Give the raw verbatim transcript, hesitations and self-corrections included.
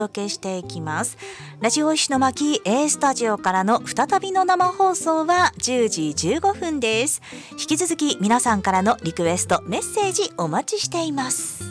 届けしていきます。ラジオ石巻 A スタジオからの再びの生放送はじゅうじじゅうごふんです。引き続き皆さんからのリクエストメッセージお待ちしています。